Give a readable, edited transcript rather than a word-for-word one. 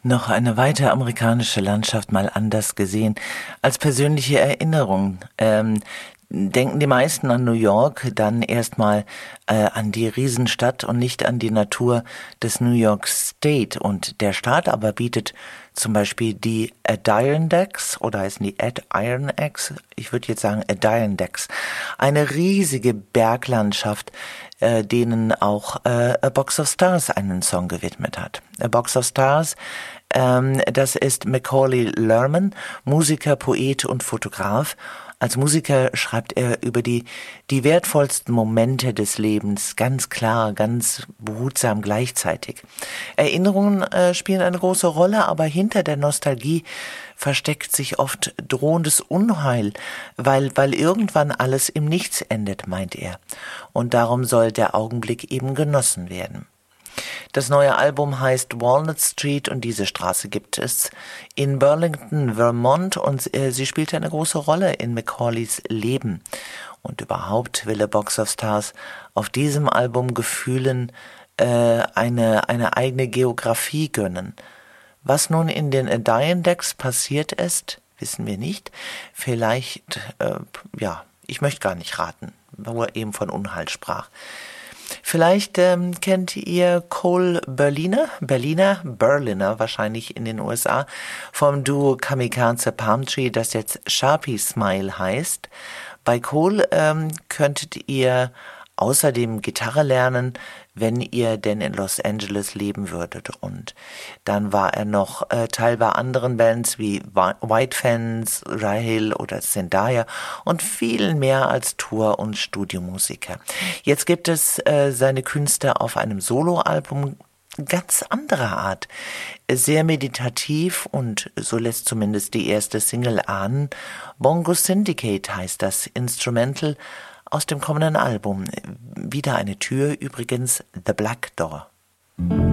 Noch eine weitere amerikanische Landschaft mal anders gesehen als persönliche Erinnerung. Denken die meisten an New York, dann erstmal an die Riesenstadt und nicht an die Natur des New York State. Und der Staat aber bietet zum Beispiel die Adirondacks, oder heißen die Adirondacks? Ich würde jetzt sagen Adirondacks. Eine riesige Berglandschaft, denen auch A Box of Stars einen Song gewidmet hat. A Box of Stars, das ist Macaulay Lerman, Musiker, Poet und Fotograf. Als Musiker schreibt er über die wertvollsten Momente des Lebens, ganz klar, ganz behutsam gleichzeitig. Erinnerungen spielen eine große Rolle, aber hinter der Nostalgie versteckt sich oft drohendes Unheil, weil irgendwann alles im Nichts endet, meint er. Und darum soll der Augenblick eben genossen werden. Das neue Album heißt Walnut Street und diese Straße gibt es in Burlington, Vermont, und sie spielt eine große Rolle in Macaulays Leben. Und überhaupt will A Box of Stars auf diesem Album Gefühlen eine eigene Geografie gönnen. Was nun in den Adirondacks passiert ist, wissen wir nicht. Vielleicht, ich möchte gar nicht raten, wo er eben von Unheil sprach. Vielleicht kennt ihr Cole Berliner wahrscheinlich in den USA, vom Duo Kamikaze Palm Tree, das jetzt Sharpie Smile heißt. Bei Cole könntet ihr außerdem Gitarre lernen, wenn ihr denn in Los Angeles leben würdet. Und dann war er noch Teil bei anderen Bands wie White Fence, Rahel oder Zendaya und viel mehr als Tour- und Studiomusiker. Jetzt gibt es seine Künste auf einem Soloalbum ganz anderer Art. Sehr meditativ und so lässt zumindest die erste Single ahnen. Bongo Syndicate heißt das Instrumental aus dem kommenden Album. Wieder eine Tür, übrigens The Black Door.